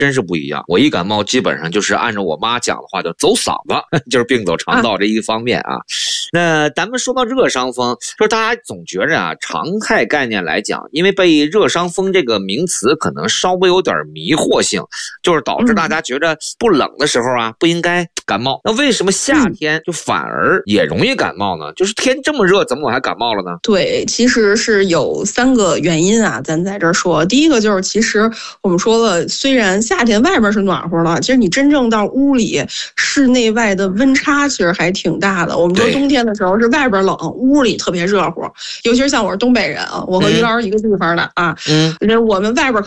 真是不一样。我一感冒基本上就是按照我妈讲的话，就走嗓子，就是病走肠道这一方面啊。那咱们说到热伤风，说大家总觉着啊，常态概念来讲，因为被热伤风这个名词可能稍微有点迷惑性，就是导致大家觉得不冷的时候啊，不应该感冒。那为什么夏天就反而也容易感冒呢？就是天这么热，怎么我还感冒了呢？ 对，其实是有3个原因啊，咱在这儿说。第一个就是，其实我们说了，虽然夏天外边是暖和了，其实你真正到屋里，室内外的温差其实还挺大的。我们说冬天的时候是外边冷，屋里特别热乎，尤其是像我是东北人啊，我和于老师一个地方的啊，我们外边